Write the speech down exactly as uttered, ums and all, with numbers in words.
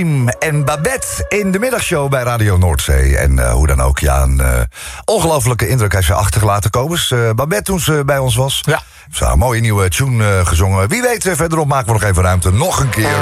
En Babette in de middagshow bij Radio Noordzee. En uh, hoe dan ook, ja, een uh, ongelofelijke indruk heeft ze achtergelaten, Kobus. Uh, Babette, toen ze bij ons was. Ja. Ze had een mooie nieuwe tune uh, gezongen. Wie weet, uh, verderop maken we nog even ruimte. Nog een keer.